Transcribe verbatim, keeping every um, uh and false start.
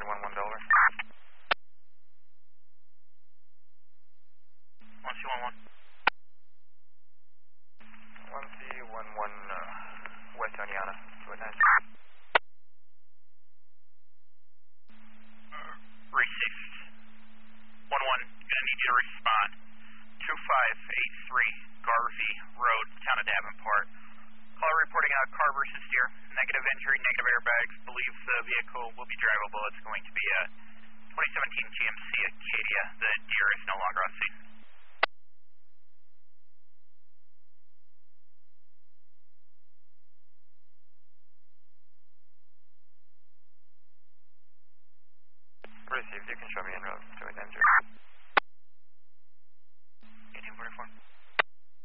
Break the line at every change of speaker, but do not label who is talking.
Engine one one Delaware.
one C one one.
one C one one uh, West Oneonta, two nine.
Received. one one, gonna need you to respond. two five eight three Garvey Road, town of Davenport. Caller reporting out car versus Deer. Negative injury, negative airbags. Believe the vehicle will be drivable. It's going to be a twenty seventeen G M C Acadia. The Deer is no longer on scene.
Received. You can show me en route to an engine.